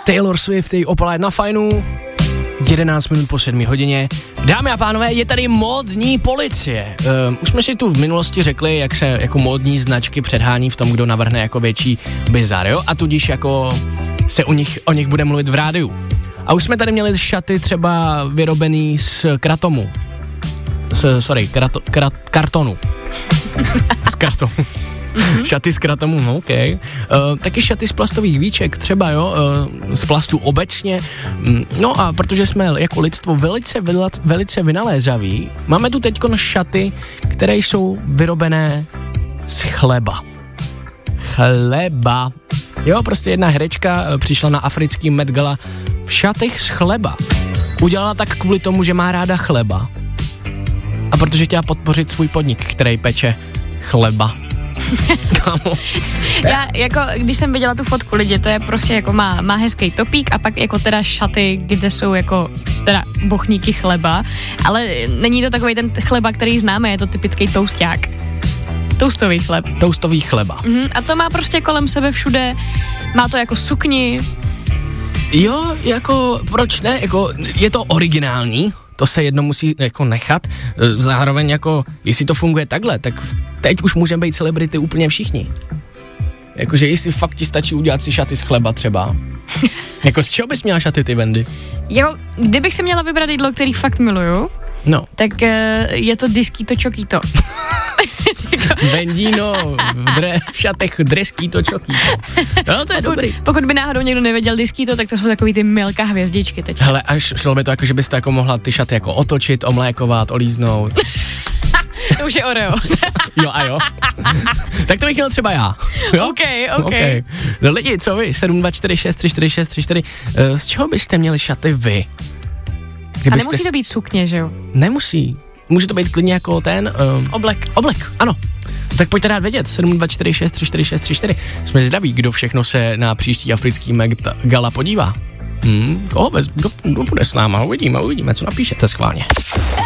Taylor Swift, její Opala na fajnu, 11 minut po 7 hodině. Dámy a pánové, je tady módní policie. Už jsme si tu v minulosti řekli, jak se jako módní značky předhání v tom, kdo navrhne jako větší bizar, jo? A tudíž jako se o nich bude mluvit v rádiu. A už jsme tady měli šaty třeba vyrobený z kratomu. Kartonu. Z kartonu. Šaty z kratomu, no okej. Taky šaty z plastových víček, třeba jo, z plastu obecně. No a protože jsme jako lidstvo velice vynalézaví, máme tu teďko šaty, které jsou vyrobené z chleba. Chleba. Jo, prostě jedna herečka přišla na africký Met Gala v šatech z chleba. Udělala tak kvůli tomu, že má ráda chleba. A protože chtěla podpořit svůj podnik, který peče chleba. Já jako, když jsem viděla tu fotku lidi, to je prostě jako má hezký topík a pak jako teda šaty, kde jsou jako teda bochníky chleba, ale není to takový ten chleba, který známe, je to typický tousták. Toustový chleb. Toustový chleba. A to má prostě kolem sebe všude, má to jako sukni. Jo, jako proč ne, jako je to originální, to se jedno musí jako nechat, zároveň jako, jestli to funguje takhle, tak teď už můžeme být celebrity úplně všichni. Jakože jestli fakt ti stačí udělat si šaty z chleba třeba. Jako z čeho bys měla šaty ty, Wendy? Jo, kdybych si měla vybrat jídlo, který fakt miluju, no, tak je to Diskito Čokito. Bendino, v šatech Dreskito Čokito. No, to je dobrý. Pokud by náhodou někdo nevěděl Diskito, tak to jsou takový ty Milka hvězdičky teď. Hele, až šlo by to jako, že bys to jako mohla ty šaty jako otočit, omlékovat, olíznout. To už je Oreo. Jo a jo. Tak to bych měl třeba já. Jo? Okay. No lidi, co vy? 724634634. Z čeho byste měli šaty vy? A nemusí to být sukně, že jo? Nemusí. Může to být klidně jako ten... Oblek, ano. Tak pojďte dát vědět, 724634634. Jsme zdraví, kdo všechno se na příští africký Met Gala podívá. Kdo bude s náma? Uvidíme, co napíšete schválně.